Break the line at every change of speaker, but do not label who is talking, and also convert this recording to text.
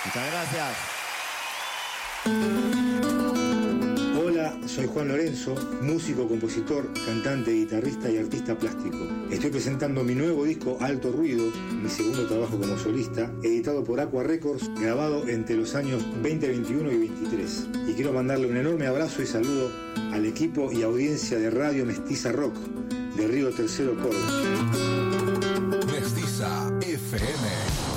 Muchas gracias.
Hola, soy Juan Lorenzo, músico, compositor, cantante, guitarrista y artista plástico. Estoy presentando mi nuevo disco Alto Ruido, mi segundo trabajo como solista, editado por Aqua Records, grabado entre los años 2021 y 23. Y quiero mandarle un enorme abrazo y saludo al equipo y audiencia de Radio Mestiza Rock de Río Tercero, Córdoba.
Mestiza FM.